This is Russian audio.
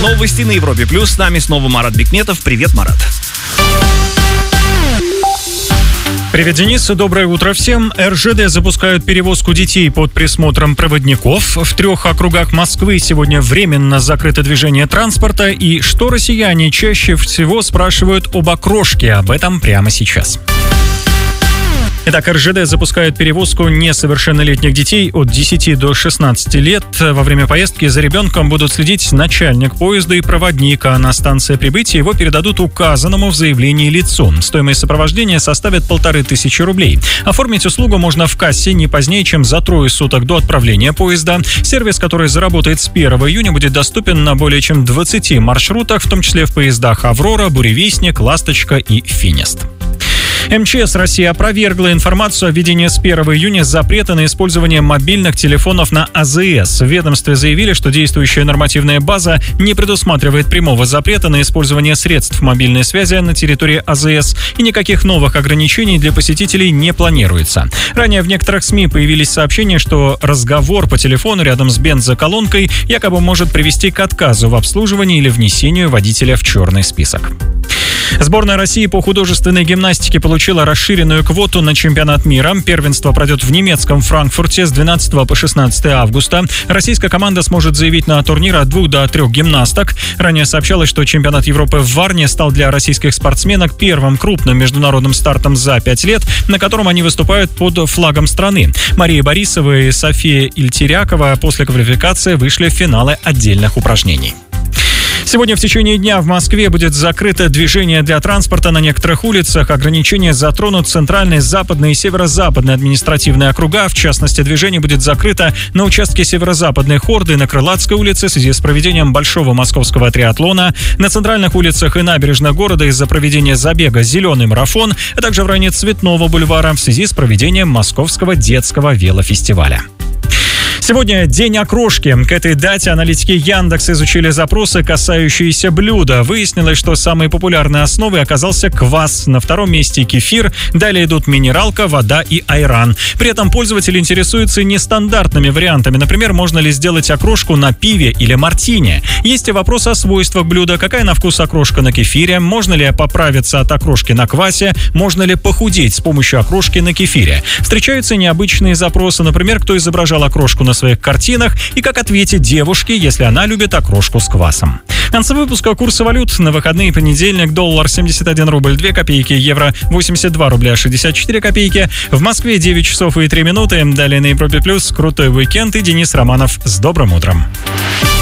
Новости на Европе Плюс. С нами снова Марат Бекметов. Привет, Марат. Привет, Денис. Доброе утро всем. РЖД запускают перевозку детей под присмотром проводников. В 3 округах Москвы сегодня временно закрыто движение транспорта. И что россияне чаще всего спрашивают об окрошке? Об этом прямо сейчас. Итак, РЖД запускает перевозку несовершеннолетних детей от 10 до 16 лет. Во время поездки за ребенком будут следить начальник поезда и проводник, а на станции прибытия его передадут указанному в заявлении лицу. Стоимость сопровождения составит 1500 рублей. Оформить услугу можно в кассе не позднее, чем за 3 суток до отправления поезда. Сервис, который заработает с 1 июня, будет доступен на более чем 20 маршрутах, в том числе в поездах «Аврора», «Буревестник», «Ласточка» и «Финист». МЧС России опровергла информацию о введении с 1 июня запрета на использование мобильных телефонов на АЗС. В ведомстве заявили, что действующая нормативная база не предусматривает прямого запрета на использование средств мобильной связи на территории АЗС, и никаких новых ограничений для посетителей не планируется. Ранее в некоторых СМИ появились сообщения, что разговор по телефону рядом с бензоколонкой якобы может привести к отказу в обслуживании или внесению водителя в черный список. Сборная России по художественной гимнастике получила расширенную квоту на чемпионат мира. Первенство пройдет в немецком Франкфурте с 12 по 16 августа. Российская команда сможет заявить на турнир от 2 до 3 гимнасток. Ранее сообщалось, что чемпионат Европы в Варне стал для российских спортсменок первым крупным международным стартом за 5 лет, на котором они выступают под флагом страны. Мария Борисова и София Ильтерякова после квалификации вышли в финалы отдельных упражнений. Сегодня в течение дня в Москве будет закрыто движение для транспорта на некоторых улицах. Ограничения затронут центральный, западный и северо-западный административные округа. В частности, движение будет закрыто на участке северо-западной Хорды, на Крылатской улице в связи с проведением большого московского триатлона, на центральных улицах и набережных города из-за проведения забега «Зеленый марафон», а также в районе Цветного бульвара в связи с проведением Московского детского велофестиваля. Сегодня день окрошки. К этой дате аналитики Яндекс изучили запросы, касающиеся блюда. Выяснилось, что самой популярной основой оказался квас. На втором месте кефир. Далее идут минералка, вода и айран. При этом пользователи интересуются нестандартными вариантами. Например, можно ли сделать окрошку на пиве или мартини. Есть и вопрос о свойствах блюда. Какая на вкус окрошка на кефире? Можно ли поправиться от окрошки на квасе? Можно ли похудеть с помощью окрошки на кефире? Встречаются необычные запросы. Например, кто изображал окрошку на своих картинах и как ответить девушке, если она любит окрошку с квасом. В конце выпуска курсы валют. На выходные: понедельник, доллар 71 рубль 2 копейки, евро 82 рубля 64 копейки. В Москве 9 часов и 3 минуты. Далее на Европе Плюс крутой уикенд и Денис Романов с добрым утром.